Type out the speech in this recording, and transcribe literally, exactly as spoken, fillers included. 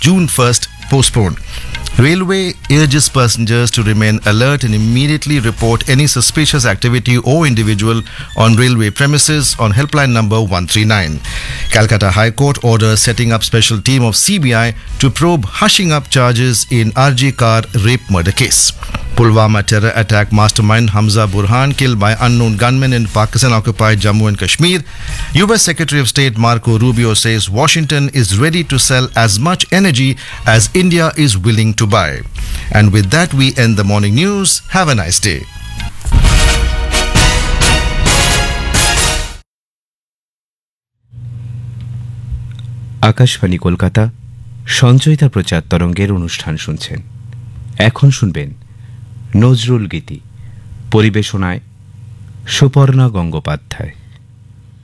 June first postponed. Railway urges passengers to remain alert and immediately report any suspicious activity or individual on railway premises on helpline number one three nine. Calcutta High Court orders setting up special team of C B I to probe hushing up charges in R J Kar rape murder case. Pulwama terror attack mastermind Hamza Burhan killed by unknown gunmen in Pakistan-occupied Jammu and Kashmir. U S Secretary of State Marco Rubio says Washington is ready to sell as much energy as India is willing to buy. And with that, we end the morning news. Have a nice day. Akashvani Kolkata Sanchayita প্রচার তরঙ্গের অনুষ্ঠান শুনছেন। এখন শুনবেন নজরুল গীতি, পরিবেশনায় সুপর্ণা গঙ্গোপাধ্যায়।